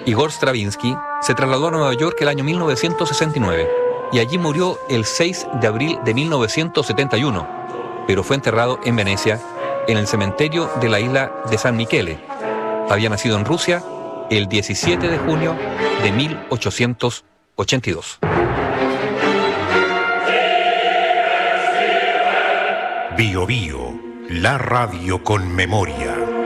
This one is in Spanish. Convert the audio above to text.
Igor Stravinsky se trasladó a Nueva York el año 1969 y allí murió el 6 de abril de 1971, pero fue enterrado en Venecia, en el cementerio de la isla de San Michele. Había nacido en Rusia el 17 de junio de 1882. Bio Bio, la radio con memoria.